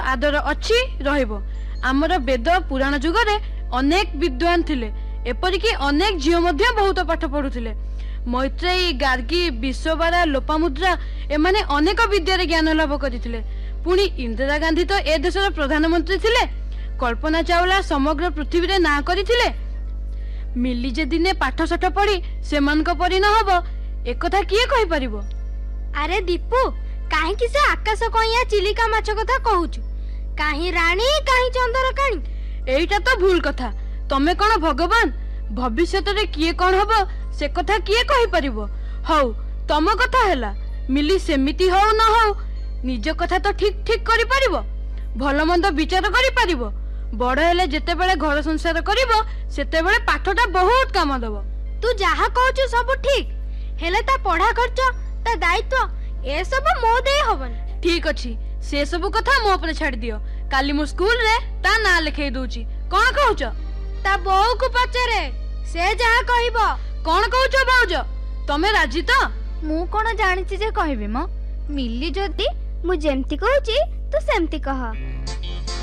आदर अच्छी रहिबो। आमर वेद पुराण जुगरे अनेक विद्वान थिले, एपरिकी अनेक झियो मध्य बहुत पाठ पढ़ुथिले। मैत्रेयी, गार्गी, विश्वबारा, लोपामुद्रा एमाने अनेक विद्यार ज्ञान लाभ करथिले। पुणी इंदिरा गांधी तो ए देशर प्रधानमंत्री थिले। कल्पना चावला समग्र पृथ्वी रे ना करथिले। मिली जे दिने पाठ साठ पढ़ी सेमानक परि न हबो एकथा किए कहि परिबो। अरे दीपू, काहे कि से आकाश कहिया चिलिका माछ कथा कहूछु? काहे रानी, काहे चंद्रकाणी? एइटा तो भूल कथा। तमे कोन भगवान? भविष्यत रे किए कोन हबो से कथा किए कहि परिबो। हौ तम कथा हैला, मिली सेमिति हौ न हौ निज कथा तो ठीक ठीक करि परिबो, भलो मंद विचार करि परिबो। बड़ हेले जेते बेले घर संसार करिबो सेते बेले पाठटा बहुत काम दबो। तू जहा कहूछु सब ठीक, हेले ता पढ़ा खर्च, ता दायित्व ए सब मो दे हबन। ठीक अछि, से सब कथा मो ऊपर छाड़ दियो। काली मु स्कूल रे ता ना लिखै दोची। कोन कहूछ? ता बहु को पचरे, से जहा कहइबो। कोन कहूछ बाउज? तमे राजी तो? मु कोन जानिछि जे कहबे म? मिली जदी मु जेमती कहूची तू सेमती कह।